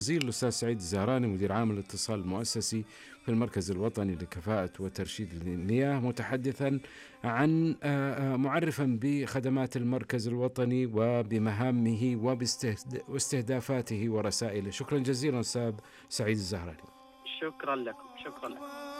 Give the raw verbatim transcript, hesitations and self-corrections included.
جزيل الأستاذ سعيد الزهراني، مدير عام الاتصال المؤسسي في المركز الوطني لكفاءة وترشيد المياه، متحدثا عن آه، آه، معرفا بخدمات المركز الوطني وبمهامه واستهدافاته ورسائله. شكرا جزيلا أستاذ سعيد الزهراني. شكرا لكم. شكرا لكم.